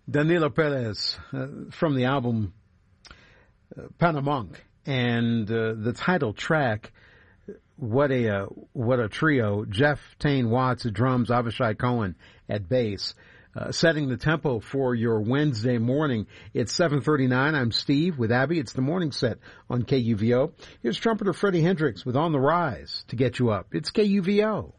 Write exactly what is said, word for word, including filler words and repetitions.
Danilo Perez uh, from the album uh, Panamonk, and uh, the title track. What a uh, what a trio! Jeff Tane Watts at drums, Avishai Cohen at bass, uh, setting the tempo for your Wednesday morning. It's seven thirty-nine. I'm Steve with Abby. It's the morning set on K U V O. Here's trumpeter Freddie Hendricks with "On the Rise" to get you up. It's K U V O.